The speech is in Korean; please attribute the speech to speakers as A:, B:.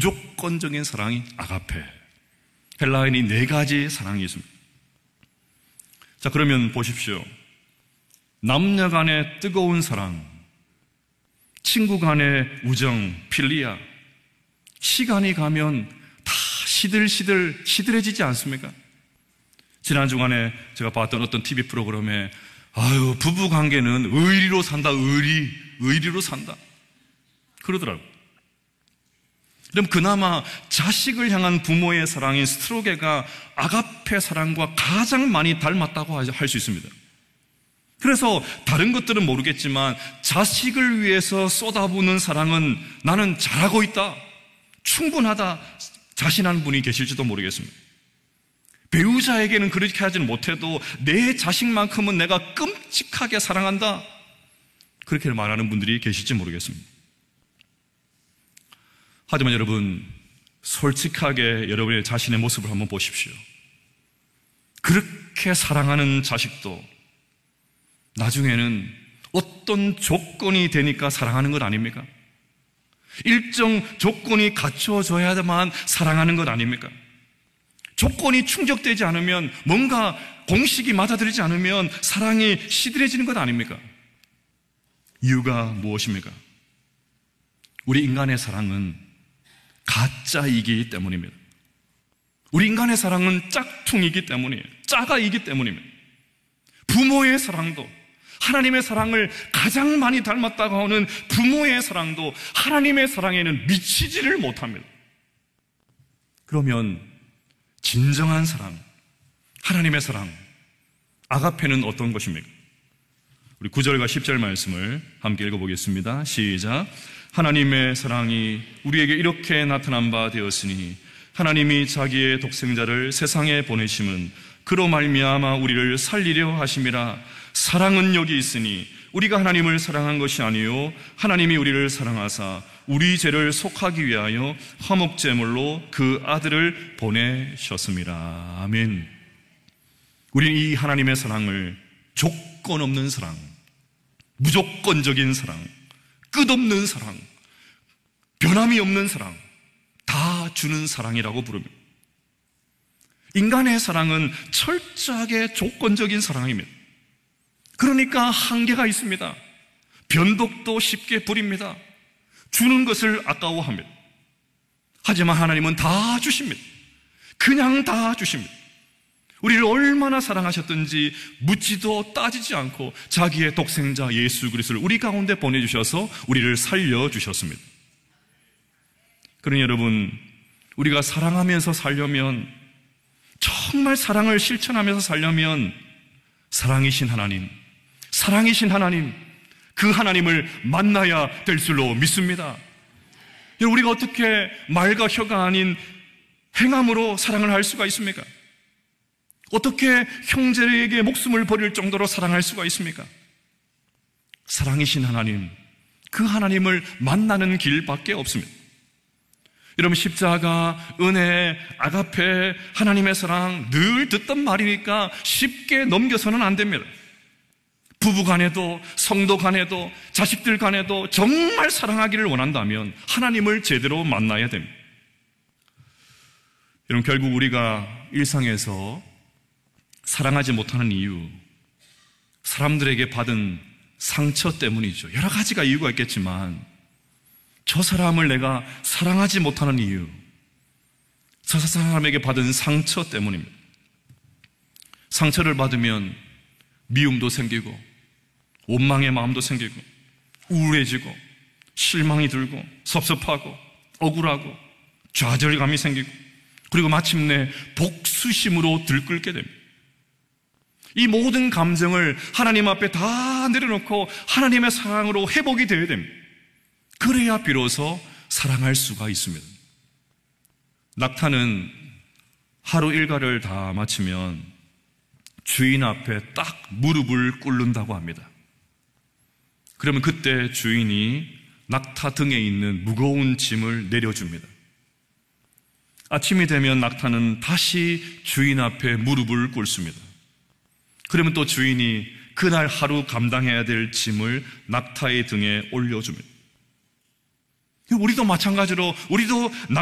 A: 무조건적인 사랑이 아가페. 헬라어에는 4가지 사랑이 있습니다. 자, 그러면 보십시오. 남녀 간의 뜨거운 사랑, 친구 간의 우정, 필리아, 시간이 가면 다 시들해지지 않습니까? 지난 주간에 제가 봤던 어떤 TV 프로그램에 부부 관계는 의리로 산다, 의리로 산다. 그러더라고요. 그럼 그나마 자식을 향한 부모의 사랑인 스트로게가 아가페 사랑과 가장 많이 닮았다고 할 수 있습니다. 그래서 다른 것들은 모르겠지만 자식을 위해서 쏟아부는 사랑은 나는 잘하고 있다, 충분하다 자신하는 분이 계실지도 모르겠습니다. 배우자에게는 그렇게 하지는 못해도 내 자식만큼은 내가 끔찍하게 사랑한다, 그렇게 말하는 분들이 계실지 모르겠습니다. 하지만 여러분, 솔직하게 여러분의 자신의 모습을 한번 보십시오. 그렇게 사랑하는 자식도 나중에는 어떤 조건이 되니까 사랑하는 것 아닙니까? 일정 조건이 갖춰져야만 사랑하는 것 아닙니까? 조건이 충족되지 않으면, 뭔가 공식이 맞아들이지 않으면 사랑이 시들해지는 것 아닙니까? 이유가 무엇입니까? 우리 인간의 사랑은 가짜이기 때문입니다. 우리 인간의 사랑은 짝퉁이기 때문이에요. 짜가이기 때문입니다. 부모의 사랑도, 하나님의 사랑을 가장 많이 닮았다고 하는 부모의 사랑도 하나님의 사랑에는 미치지를 못합니다. 그러면 진정한 사랑, 하나님의 사랑, 아가페는 어떤 것입니까? 우리 9절과 10절 말씀을 함께 읽어보겠습니다. 시작. 하나님의 사랑이 우리에게 이렇게 나타난 바 되었으니 하나님이 자기의 독생자를 세상에 보내심은 그로 말미암아 우리를 살리려 하심이라. 사랑은 여기 있으니 우리가 하나님을 사랑한 것이 아니요 하나님이 우리를 사랑하사 우리 죄를 속하기 위하여 화목제물로 그 아들을 보내셨습니다. 아멘. 우리는 이 하나님의 사랑을 조건 없는 사랑, 무조건적인 사랑, 끝없는 사랑, 변함이 없는 사랑, 다 주는 사랑이라고 부릅니다. 인간의 사랑은 철저하게 조건적인 사랑입니다. 그러니까 한계가 있습니다. 변덕도 쉽게 부립니다. 주는 것을 아까워합니다. 하지만 하나님은 다 주십니다. 그냥 다 주십니다. 우리를 얼마나 사랑하셨든지 묻지도 따지지 않고 자기의 독생자 예수 그리스도를 우리 가운데 보내주셔서 우리를 살려주셨습니다. 그러니 여러분, 우리가 사랑하면서 살려면, 정말 사랑을 실천하면서 살려면 사랑이신 하나님, 그 하나님을 만나야 될 줄로 믿습니다. 우리가 어떻게 말과 혀가 아닌 행함으로 사랑을 할 수가 있습니까? 어떻게 형제에게 목숨을 버릴 정도로 사랑할 수가 있습니까? 사랑이신 하나님, 그 하나님을 만나는 길밖에 없습니다. 여러분, 십자가, 은혜, 아가페, 하나님의 사랑 늘 듣던 말이니까 쉽게 넘겨서는 안 됩니다. 부부 간에도, 성도 간에도, 자식들 간에도 정말 사랑하기를 원한다면 하나님을 제대로 만나야 됩니다. 여러분, 결국 우리가 일상에서 사랑하지 못하는 이유, 사람들에게 받은 상처 때문이죠. 여러 가지가 이유가 있겠지만 저 사람을 내가 사랑하지 못하는 이유, 저 사람에게 받은 상처 때문입니다. 상처를 받으면 미움도 생기고 원망의 마음도 생기고 우울해지고 실망이 들고 섭섭하고 억울하고 좌절감이 생기고, 그리고 마침내 복수심으로 들끓게 됩니다. 이 모든 감정을 하나님 앞에 다 내려놓고 하나님의 사랑으로 회복이 되어야 됩니다. 그래야 비로소 사랑할 수가 있습니다. 낙타는 하루 일과를 다 마치면 주인 앞에 딱 무릎을 꿇는다고 합니다. 그러면 그때 주인이 낙타 등에 있는 무거운 짐을 내려줍니다. 아침이 되면 낙타는 다시 주인 앞에 무릎을 꿇습니다. 그러면 또 주인이 그날 하루 감당해야 될 짐을 낙타의 등에 올려줍니다. 우리도 마찬가지로, 우리도